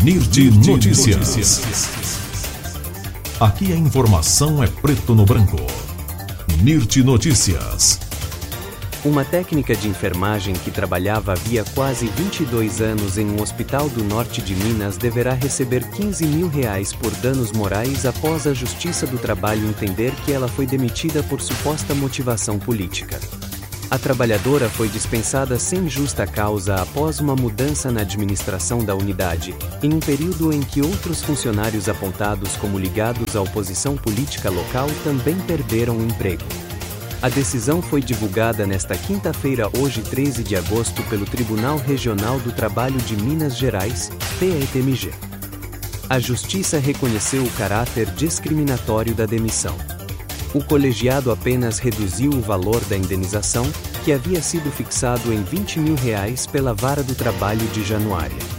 NIRT Notícias. Aqui a informação é preto no branco. NIRT Notícias. Uma técnica de enfermagem que trabalhava havia quase 22 anos em um hospital do norte de Minas deverá receber R$15 mil por danos morais após a Justiça do Trabalho entender que ela foi demitida por suposta motivação política. A trabalhadora foi dispensada sem justa causa após uma mudança na administração da unidade, em um período em que outros funcionários apontados como ligados à oposição política local também perderam o emprego. A decisão foi divulgada nesta quinta-feira, hoje 13 de agosto, pelo Tribunal Regional do Trabalho de Minas Gerais, TRTMG. A Justiça reconheceu o caráter discriminatório da demissão. O colegiado apenas reduziu o valor da indenização, que havia sido fixado em R$20 mil pela Vara do Trabalho de Januária.